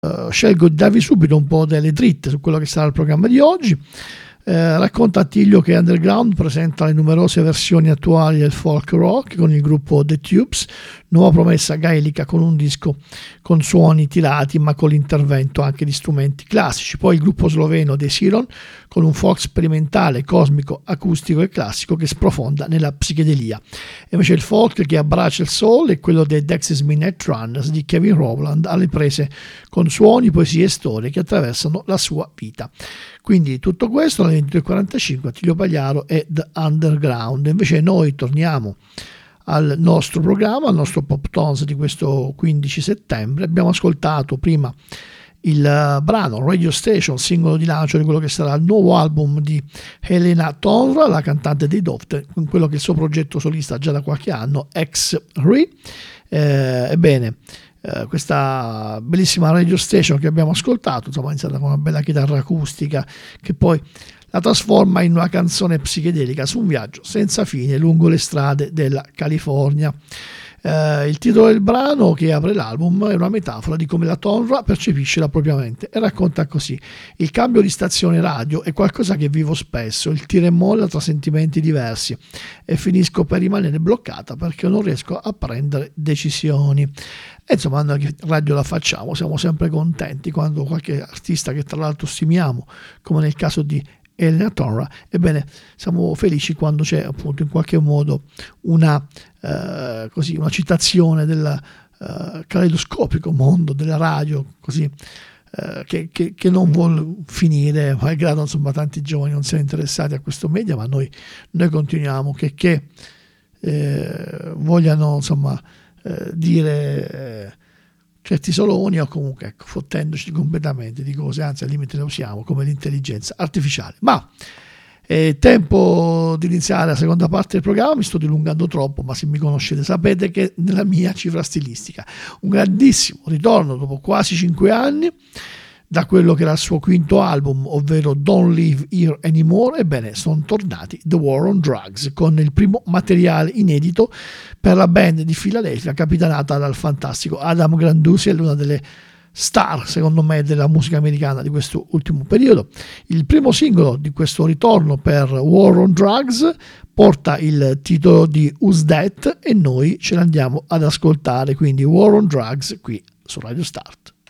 scelgo di darvi subito un po' delle dritte su quello che sarà il programma di oggi. Racconta Attilio che Underground presenta le numerose versioni attuali del folk rock con il gruppo The Tubes, nuova promessa gaelica con un disco con suoni tirati ma con l'intervento anche di strumenti classici. Poi il gruppo sloveno The Siron con un folk sperimentale, cosmico, acustico e classico che sprofonda nella psichedelia. E invece il folk che abbraccia il soul è quello dei Dexys Midnight Runners di Kevin Rowland, alle prese con suoni, poesie e storie che attraversano la sua vita. Quindi tutto questo alle 22.45 Attilio Pagliaro e The Underground. Invece noi torniamo al nostro programma, al nostro Pop Tones di questo 15 settembre. Abbiamo ascoltato prima il brano Radio Station, singolo di lancio di quello che sarà il nuovo album di Helena Tonra, la cantante dei Dofte, con quello che è il suo progetto solista già da qualche anno, X-Re. Ebbene, questa bellissima Radio Station che abbiamo ascoltato, insomma, è iniziata con una bella chitarra acustica che poi la trasforma in una canzone psichedelica su un viaggio senza fine lungo le strade della California. Il titolo del brano che apre l'album è una metafora di come la Tonra percepisce la propria mente e racconta così: il cambio di stazione radio è qualcosa che vivo spesso, il tira e molla tra sentimenti diversi e finisco per rimanere bloccata perché non riesco a prendere decisioni. E insomma, noi che radio la facciamo siamo sempre contenti quando qualche artista che tra l'altro stimiamo, come nel caso di Helena Tonra, ebbene siamo felici quando c'è appunto in qualche modo una citazione del caleidoscopico mondo della radio, così che non vuol finire, malgrado insomma tanti giovani non siano interessati a questo media, ma noi continuiamo che vogliano insomma dire certi soloni o comunque fottendoci completamente di cose, anzi al limite le usiamo come l'intelligenza artificiale. Ma è tempo di iniziare la seconda parte del programma, mi sto dilungando troppo, ma se mi conoscete sapete che nella mia cifra stilistica un grandissimo ritorno dopo quasi 5 anni da quello che era il suo quinto album, ovvero Don't Live Here Anymore. Ebbene, sono tornati The War on Drugs con il primo materiale inedito per la band di Philadelphia capitanata dal fantastico Adam Grandusiel, una delle star secondo me della musica americana di questo ultimo periodo. Il primo singolo di questo ritorno per War on Drugs porta il titolo di Who's That e noi ce l'andiamo ad ascoltare, quindi War on Drugs qui su Radio Start.